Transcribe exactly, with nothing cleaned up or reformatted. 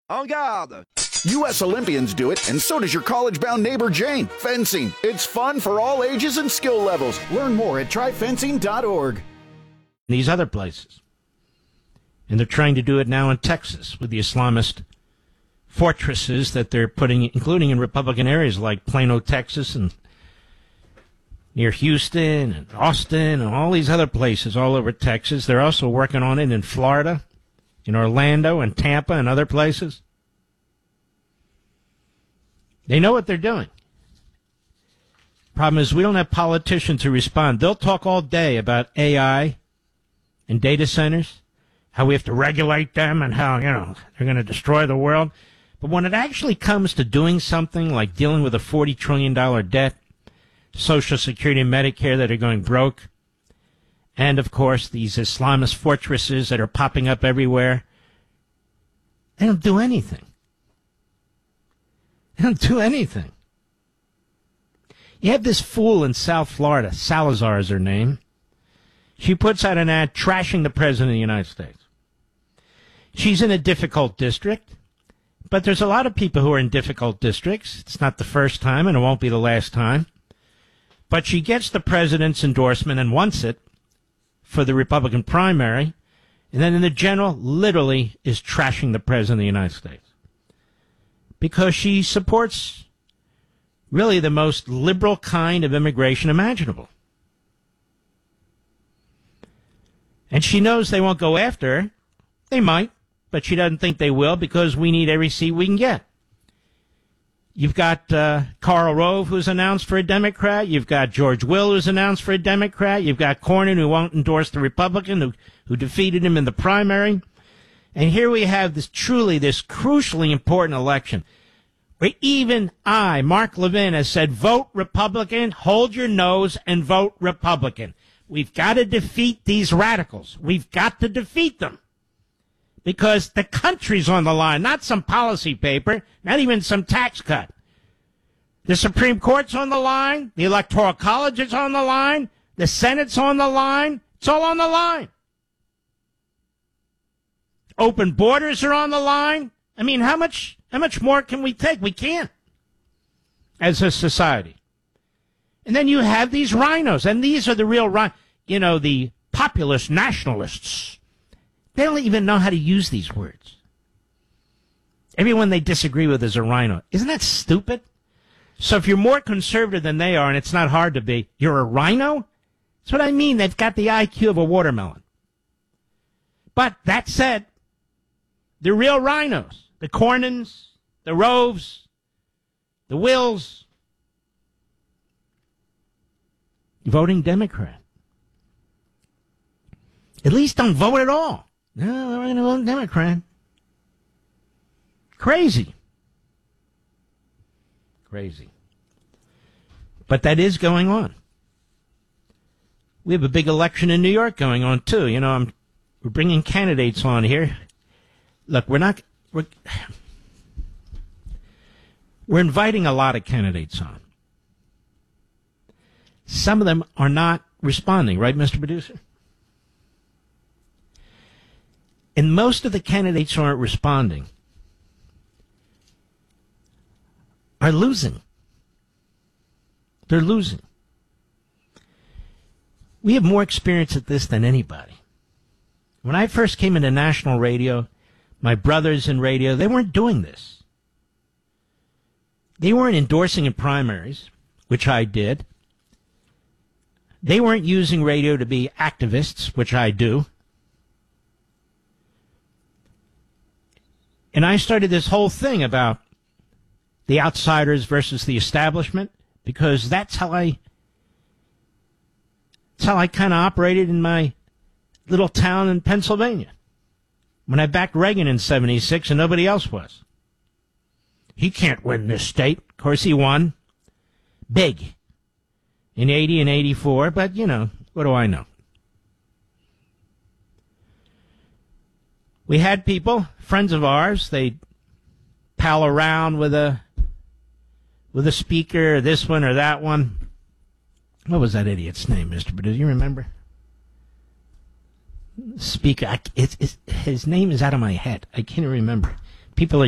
En garde! U S Olympians do it, and so does your college-bound neighbor Jane. Fencing. It's fun for all ages and skill levels. Learn more at try fencing dot org. These other places. And they're trying to do it now in Texas with the Islamist fortresses that they're putting, including in Republican areas like Plano, Texas, and near Houston and Austin and all these other places all over Texas. They're also working on it in Florida, in Orlando and Tampa and other places. They know what they're doing. Problem is we don't have politicians who respond. They'll talk all day about A I and data centers, how we have to regulate them and how, you know, they're going to destroy the world. But when it actually comes to doing something like dealing with a forty trillion dollars debt, Social Security and Medicare that are going broke, and, of course, these Islamist fortresses that are popping up everywhere, they don't do anything. They don't do anything. You have this fool in South Florida, Salazar is her name. She puts out an ad trashing the President of the United States. She's in a difficult district, but there's a lot of people who are in difficult districts. It's not the first time, and it won't be the last time. But she gets the president's endorsement and wants it for the Republican primary, and then in the general, literally is trashing the President of the United States. Because she supports really the most liberal kind of immigration imaginable. And she knows they won't go after her. They might, but she doesn't think they will because we need every seat we can get. You've got uh, Karl Rove, who's announced for a Democrat. You've got George Will, who's announced for a Democrat. You've got Cornyn, who won't endorse the Republican, who, who defeated him in the primary. And here we have this truly, this crucially important election where even I, Mark Levin, has said, vote Republican, hold your nose, and vote Republican. We've got to defeat these radicals. We've got to defeat them. Because the country's on the line, not some policy paper, not even some tax cut. The Supreme Court's on the line. The Electoral College is on the line. The Senate's on the line. It's all on the line. Open borders are on the line. I mean, how much, how much more can we take? We can't as a society. And then you have these rhinos, and these are the real, rhin- you know, the populist nationalists. They don't even know how to use these words. Everyone they disagree with is a rhino. Isn't that stupid? So if you're more conservative than they are, and it's not hard to be, you're a rhino? That's what I mean. They've got the I Q of a watermelon. But that said, the real rhinos, the Cornyns, the Roves, the Wills, voting Democrat. At least don't vote at all. No, we're going to vote Democrat. Crazy. Crazy. But that is going on. We have a big election in New York going on, too. You know, I'm, we're bringing candidates on here. Look, we're not... We're, we're inviting a lot of candidates on. Some of them are not responding, right, Mister Producer? And most of the candidates who aren't responding are losing. They're losing. We have more experience at this than anybody. When I first came into national radio, my brothers in radio, they weren't doing this. They weren't endorsing in primaries, which I did. They weren't using radio to be activists, which I do. And I started this whole thing about the outsiders versus the establishment because that's how I that's how I kind of operated in my little town in Pennsylvania when I backed Reagan in seventy-six and nobody else was. He can't win this state. Of course he won. Big. In eighty and eighty-four, but, you know, what do I know? We had people, friends of ours, they'd pal around with a with a speaker, this one or that one. What was that idiot's name, Mister Producer? You remember? Speaker. I, it's, it's, his name is out of my head. I can't remember. People are